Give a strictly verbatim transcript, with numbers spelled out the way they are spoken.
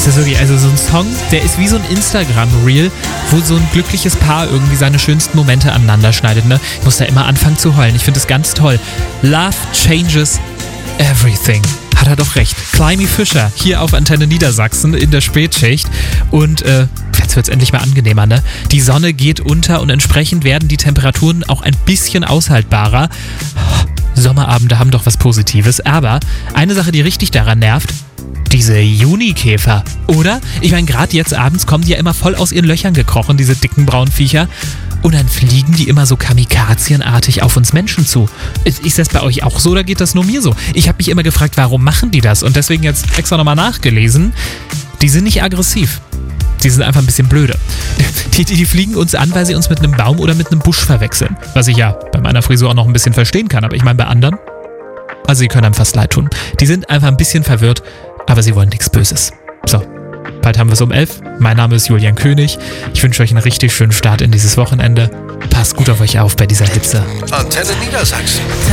Es ist wirklich, also so ein Song, der ist wie so ein Instagram-Reel, wo so ein glückliches Paar irgendwie seine schönsten Momente aneinander schneidet. Ne? Ich muss da immer anfangen zu heulen. Ich finde das ganz toll. Love changes everything. Hat er doch recht. Climby Fischer, hier auf Antenne Niedersachsen in der Spätschicht. Und äh, jetzt wird es endlich mal angenehmer, ne? Die Sonne geht unter und entsprechend werden die Temperaturen auch ein bisschen aushaltbarer. Sommerabende haben doch was Positives. Aber eine Sache, die richtig daran nervt, diese Junikäfer, oder? Ich meine, gerade jetzt abends kommen die ja immer voll aus ihren Löchern gekrochen, diese dicken braunen Viecher. Und dann fliegen die immer so kamikazienartig auf uns Menschen zu. Ist das bei euch auch so oder geht das nur mir so? Ich habe mich immer gefragt, warum machen die das? Und deswegen jetzt extra nochmal nachgelesen. Die sind nicht aggressiv. Die sind einfach ein bisschen blöde. Die, die, die fliegen uns an, weil sie uns mit einem Baum oder mit einem Busch verwechseln. Was ich ja bei meiner Frisur auch noch ein bisschen verstehen kann. Aber ich meine bei anderen, also sie können einem fast leid tun. Die sind einfach ein bisschen verwirrt, aber sie wollen nichts Böses. So. Bald haben wir es um elf. Mein Name ist Julian König. Ich wünsche euch einen richtig schönen Start in dieses Wochenende. Passt gut auf euch auf bei dieser Hitze. Antenne Niedersachsen.